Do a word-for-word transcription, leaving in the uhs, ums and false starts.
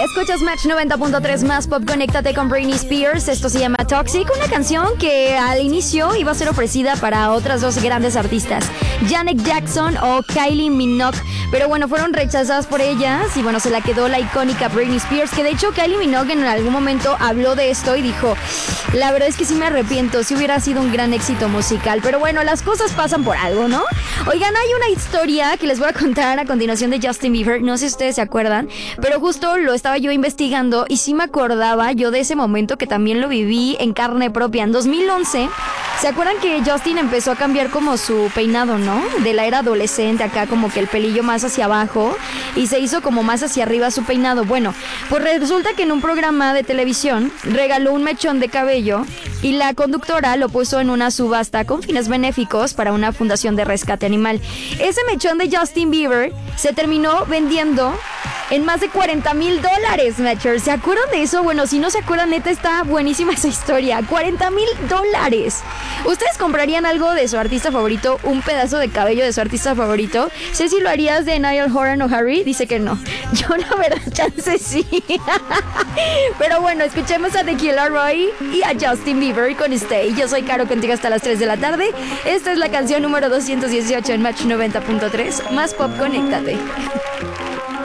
Escuchas Match noventa punto tres más pop, conéctate con Britney Spears. Esto se llama Toxic, una canción que al inicio iba a ser ofrecida para otras dos grandes artistas, Janet Jackson o Kylie Minogue, pero bueno, fueron rechazadas por ellas y bueno, se la quedó la icónica Britney Spears, que de hecho Kylie Minogue en algún momento habló de esto y dijo, la verdad es que sí me arrepiento, si hubiera sido un gran éxito musical, pero bueno, las cosas pasan por algo, ¿no? Oigan, hay una historia que les voy a contar a continuación de Justin Bieber, no sé si ustedes se acuerdan, pero justo lo estaba yo investigando y sí me acordaba yo de ese momento que también lo viví en carne propia. En dos mil once, ¿se acuerdan que Justin empezó a cambiar como su peinado, no? De la era adolescente, acá como que el pelillo más hacia abajo y se hizo como más hacia arriba su peinado. Bueno, pues resulta que en un programa de televisión regaló un mechón de cabello y la conductora lo puso en una subasta con fines benéficos para una fundación de rescate animal. Ese mechón de Justin Bieber se terminó vendiendo en más de cuarenta mil dólares, Matchers. ¿Se acuerdan de eso? Bueno, si no se acuerdan, neta, está buenísima esa historia. cuarenta mil dólares. ¿Ustedes comprarían algo de su artista favorito? ¿Un pedazo de cabello de su artista favorito? Sé si lo harías de Niall Horan o Harry. Dice que no. Yo, la verdad, chance sí. Pero bueno, escuchemos a The Killer Roy y a Justin Bieber con Stay. Yo soy Caro, contigo hasta las tres de la tarde. Esta es la canción número doscientos dieciocho en Match noventa punto tres. Más pop, conéctate.